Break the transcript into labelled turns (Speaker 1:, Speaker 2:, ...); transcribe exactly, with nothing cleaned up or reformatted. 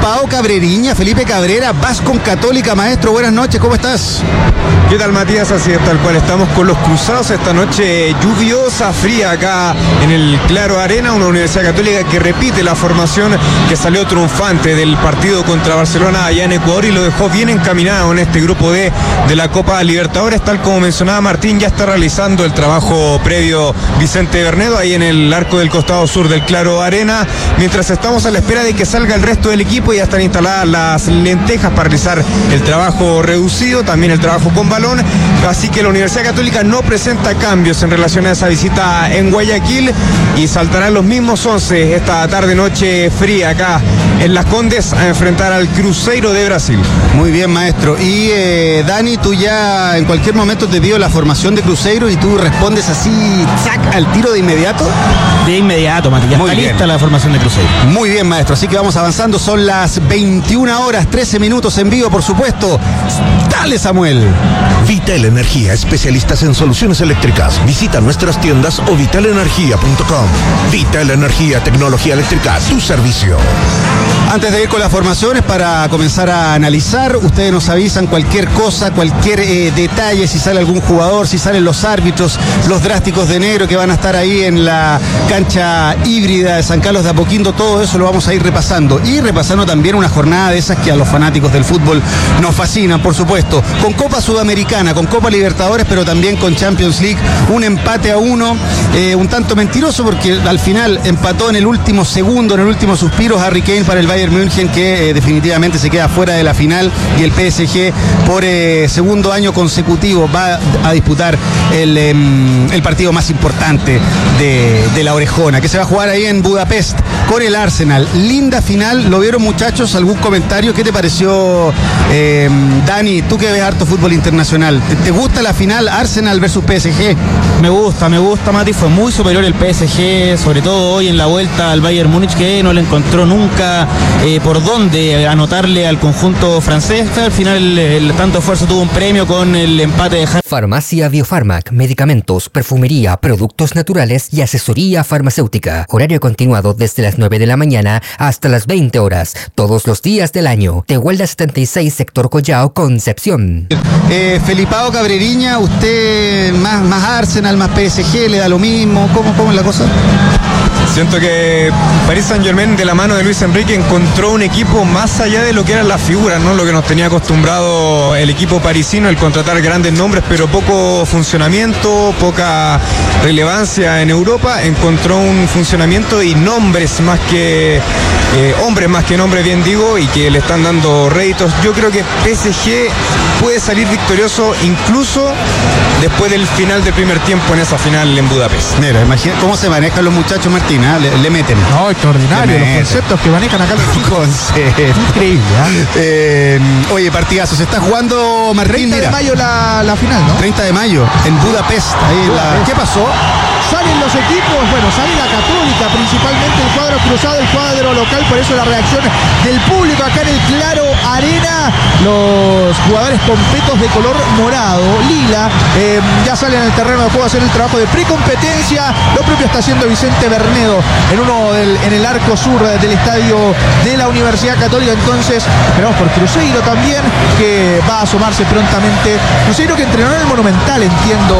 Speaker 1: Felipao Cabreriña, Felipe Cabrera, vas con Católica, maestro, buenas noches, ¿cómo estás?
Speaker 2: ¿Qué tal, Matías? Así es, tal cual estamos con los cruzados esta noche lluviosa, fría acá en el Claro Arena, una Universidad Católica que repite la formación que salió triunfante del partido contra Barcelona allá en Ecuador y lo dejó bien encaminado en este grupo D de la Copa Libertadores, tal como mencionaba Martín, ya está realizando el trabajo previo Vicente Bernedo ahí en el arco del costado sur del Claro Arena, mientras estamos a la espera de que salga el resto del equipo. Ya están instaladas las lentejas para realizar el trabajo reducido, también el trabajo con balón, así que la Universidad Católica no presenta cambios en relación a esa visita en Guayaquil y saltarán los mismos once esta tarde noche fría acá en Las Condes a enfrentar al Cruzeiro de Brasil.
Speaker 1: Muy bien, maestro. Y eh, Dani, tú ya en cualquier momento te pido la formación de Cruzeiro y tú respondes así, ¡zac!, al tiro de inmediato.
Speaker 3: De inmediato, Matías.
Speaker 1: Muy
Speaker 3: está
Speaker 1: bien.
Speaker 3: Lista la formación de Cruzeiro.
Speaker 1: Muy bien, maestro. Así que vamos avanzando. Son las veintiuna horas, trece minutos en vivo, por supuesto. Dale, Samuel.
Speaker 4: Vital Energía, especialistas en soluciones eléctricas. Visita nuestras tiendas o vital energía punto com. Vital Energía, tecnología eléctrica, tu servicio.
Speaker 1: Antes de ir con las formaciones, para comenzar a analizar, ustedes nos avisan cualquier cosa, cualquier eh, detalle, si sale algún jugador, si salen los árbitros, los drásticos de negro que van a estar ahí en la cancha híbrida de San Carlos de Apoquindo, todo eso lo vamos a ir repasando. Y repasando también una jornada de esas que a los fanáticos del fútbol nos fascinan, por supuesto, con Copa Sudamericana, con Copa Libertadores, pero también con Champions League, un empate a uno, eh, un tanto mentiroso porque al final empató en el último segundo, en el último suspiro, Harry Kane para el Bayern München, que eh, definitivamente se queda fuera de la final, y el P S G por eh, segundo año consecutivo va a disputar el, eh, el partido más importante de, de la Orejona, que se va a jugar ahí en Budapest con el Arsenal. Linda final, ¿lo vieron, muchachos? ¿Algún comentario? ¿Qué te pareció, eh, Dani? Tú que ves harto fútbol internacional, ¿te, te gusta la final Arsenal versus P S G?
Speaker 3: Me gusta, me gusta, Mati. Fue muy superior el P S G, sobre todo hoy en la vuelta al Bayern Múnich, que no le encontró nunca eh, por dónde anotarle al conjunto francés. Al final el, el tanto esfuerzo tuvo un premio con el empate de Harry.
Speaker 5: Farmacia Biofarmac, medicamentos, perfumería, productos naturales y asesoría farmacéutica. Horario continuado desde las nueve de la mañana hasta las veinte horas, todos los días del año. Tehuelda setenta y seis, sector Collao, Concepción.
Speaker 1: Eh, Felipao Cabreriña, usted más, más Arsenal, más P S G, ¿le da lo mismo? ¿Cómo, cómo es la cosa?
Speaker 2: Siento que Paris Saint-Germain, de la mano de Luis Enrique, encontró un equipo más allá de lo que eran las figuras, ¿no? Lo que nos tenía acostumbrado el equipo parisino, el contratar grandes nombres, pero poco funcionamiento, poca relevancia en Europa. Encontró un funcionamiento y nombres más que eh, hombres más que nombres, bien digo, y que le están dando réditos. Yo creo que P S G puede salir victorioso incluso después del final del primer tiempo en esa final en Budapest.
Speaker 1: Mira, imagina cómo se manejan los muchachos, Martín, ¿eh? le, le meten.
Speaker 6: No, extraordinario, los conceptos que manejan acá los chicos. Increíble, ¿eh?
Speaker 1: Eh, oye, partidazo, se está jugando, Martín,
Speaker 6: treinta
Speaker 1: mira.
Speaker 6: de mayo la, la final, ¿no?
Speaker 1: treinta de mayo, en Budapest. Ahí la... ¿Qué pasó?
Speaker 6: Salen los equipos, bueno, sale la Católica, principalmente el cuadro cruzado, el cuadro local, por eso la reacción del público acá en el Claro Arena. Los jugadores completos de color morado, lila, eh, ya salen al terreno de juego a hacer el trabajo de precompetencia. Lo propio está haciendo Vicente Bernedo en uno del, en el arco sur del estadio de la Universidad Católica. Entonces, esperamos por Cruzeiro también, que va a asomarse prontamente. Cruzeiro que entrenó en el Monumental, entiendo,